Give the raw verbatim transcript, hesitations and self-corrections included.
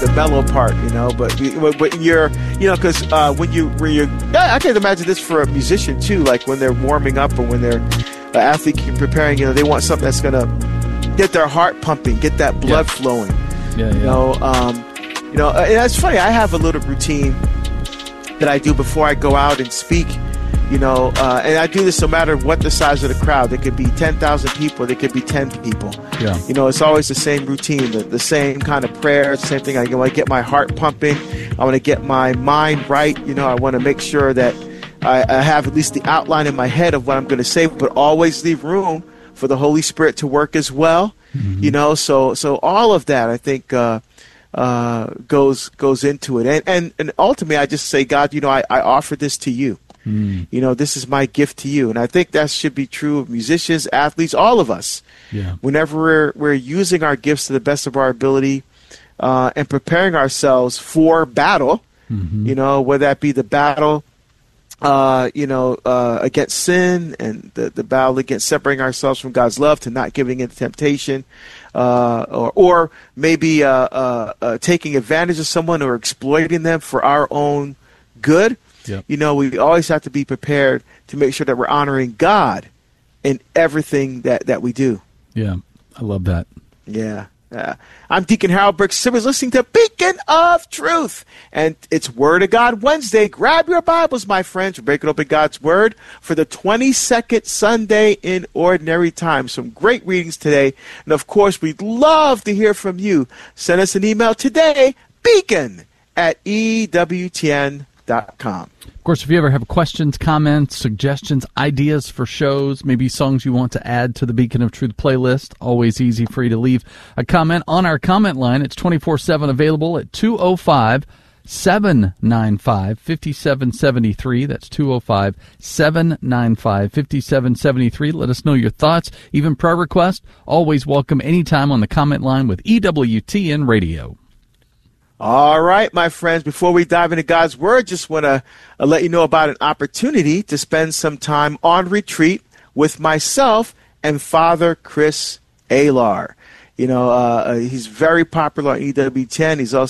the mellow part, you know. But but you're, you know, because uh, when you when you, I can imagine this for a musician too. Like when they're warming up or when they're an athlete preparing, you know, they want something that's gonna get their heart pumping, get that blood yeah. flowing. Yeah, yeah. You know, um, you know, and it's funny. I have a little routine that I do before I go out and speak. You know, uh, and I do this no matter what the size of the crowd. There could be ten thousand people. There could be ten people. Yeah. You know, it's always the same routine, the, the same kind of prayer, same thing. I want to get my heart pumping. I want to get my mind right. You know, I want to make sure that I, I have at least the outline in my head of what I'm going to say, but always leave room for the Holy Spirit to work as well. Mm-hmm. You know, so so all of that, I think, uh, uh, goes goes into it. And, and, and ultimately, I just say, God, you know, I, I offer this to you. Mm. You know, this is my gift to you. And I think that should be true of musicians, athletes, all of us. Yeah. Whenever we're, we're using our gifts to the best of our ability uh, and preparing ourselves for battle, mm-hmm. you know, whether that be the battle, uh, you know, uh, against sin and the, the battle against separating ourselves from God's love to not giving in to temptation, uh, or, or maybe uh, uh, uh, taking advantage of someone or exploiting them for our own good. Yep. You know, we always have to be prepared to make sure that we're honoring God in everything that, that we do. Yeah, I love that. Yeah. Uh, I'm Deacon Harold Brooks Simmons, listening to Beacon of Truth. And it's Word of God Wednesday. Grab your Bibles, my friends. We're breaking open God's Word for the twenty-second Sunday in Ordinary Time. Some great readings today. And, of course, we'd love to hear from you. Send us an email today, beacon at E W T N dot com. Of course, if you ever have questions, comments, suggestions, ideas for shows, maybe songs you want to add to the Beacon of Truth playlist, always easy for you to leave a comment on our comment line. It's twenty-four seven available at two oh five, seven nine five, five seven seven three. That's two oh five, seven nine five, five seven seven three. Let us know your thoughts, even prayer requests. Always welcome anytime on the comment line with E W T N Radio. All right, my friends, before we dive into God's Word, just want to uh, let you know about an opportunity to spend some time on retreat with myself and Father Chris Alar. You know, uh, he's very popular on E W T N. He's also